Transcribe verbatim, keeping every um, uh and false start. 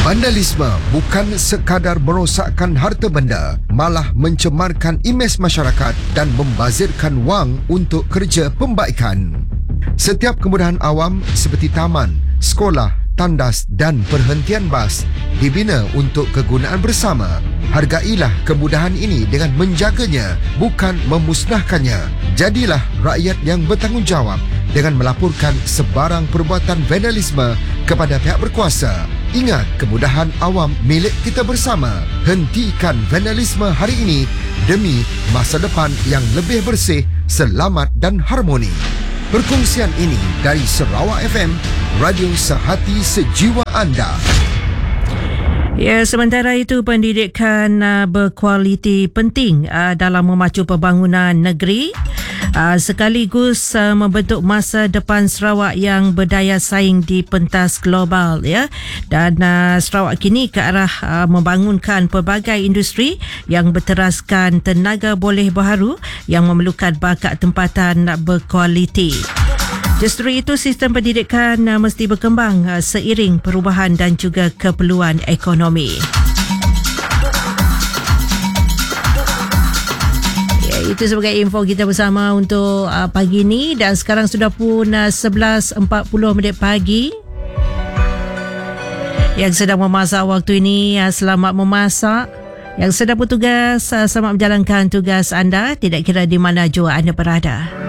Vandalisme bukan sekadar merosakkan harta benda, malah mencemarkan imej masyarakat dan membazirkan wang untuk kerja pembaikan. Setiap kemudahan awam seperti taman, sekolah, tandas dan perhentian bas dibina untuk kegunaan bersama. Hargailah kemudahan ini dengan menjaganya, bukan memusnahkannya. Jadilah rakyat yang bertanggungjawab dengan melaporkan sebarang perbuatan vandalisme kepada pihak berkuasa. Ingat, kemudahan awam milik kita bersama. Hentikan vandalisme hari ini demi masa depan yang lebih bersih, selamat dan harmoni. Perkongsian ini dari Sarawak F M, radio sehati sejiwa anda. Ya, sementara itu pendidikan uh, berkualiti penting uh, dalam memacu pembangunan negeri uh, sekaligus uh, membentuk masa depan Sarawak yang berdaya saing di pentas global, ya. Dan uh, Sarawak kini ke arah uh, membangunkan pelbagai industri yang berteraskan tenaga boleh baharu yang memerlukan bakat tempatan berkualiti. Justru itu, sistem pendidikan uh, mesti berkembang uh, seiring perubahan dan juga keperluan ekonomi. Ya, itu sebagai info kita bersama untuk uh, pagi ini, dan sekarang sudah pun uh, sebelas empat puluh minit pagi. Yang sedang memasak waktu ini, uh, selamat memasak. Yang sedang bertugas, uh, selamat menjalankan tugas anda, tidak kira di mana jua anda berada.